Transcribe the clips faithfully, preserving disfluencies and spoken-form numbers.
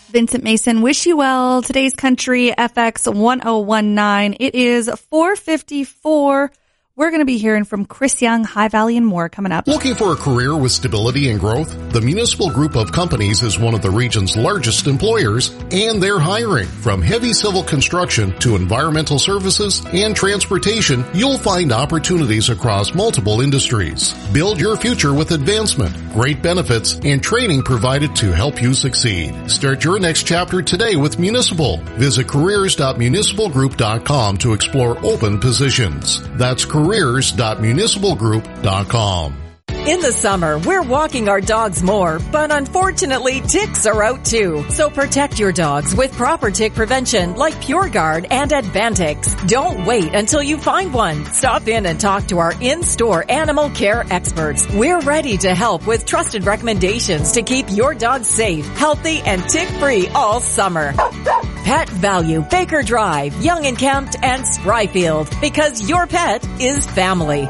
Vincent Mason, wish you well. Today's Country F X one oh one nine. It is four fifty-four. We're going to be hearing from Chris Young, High Valley and more coming up. Looking for a career with stability and growth? The Municipal Group of Companies is one of the region's largest employers, and they're hiring. From heavy civil construction to environmental services and transportation, you'll find opportunities across multiple industries. Build your future with advancement, great benefits, and training provided to help you succeed. Start your next chapter today with Municipal. Visit careers dot municipal group dot com to explore open positions. That's careers dot municipal group dot com. In the summer, we're walking our dogs more, but unfortunately, ticks are out too. So protect your dogs with proper tick prevention like PureGuard and Advantix. Don't wait until you find one. Stop in and talk to our in-store animal care experts. We're ready to help with trusted recommendations to keep your dog safe, healthy, and tick-free all summer. Pet Value, Baker Drive, Young and Kempt, and Spryfield, because your pet is family.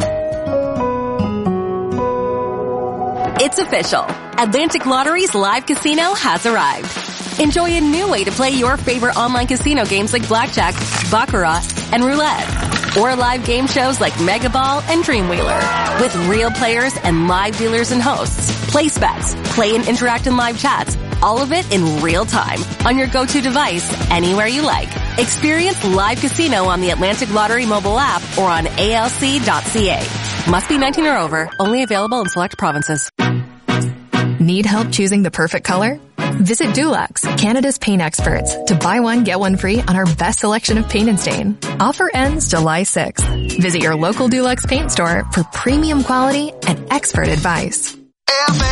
It's official. Atlantic Lottery's live casino has arrived. Enjoy a new way to play your favorite online casino games like blackjack, baccarat, and roulette. Or live game shows like Mega Ball and Dreamwheeler. With real players and live dealers and hosts. Place bets, play and interact in live chats. All of it in real time on your go-to device anywhere you like. Experience live casino on the Atlantic Lottery mobile app or on A L C dot C A. Must be nineteen or over. Only available in select provinces. Need help choosing the perfect color? Visit Dulux, Canada's paint experts, to buy one, get one free on our best selection of paint and stain. Offer ends July sixth. Visit your local Dulux paint store for premium quality and expert advice.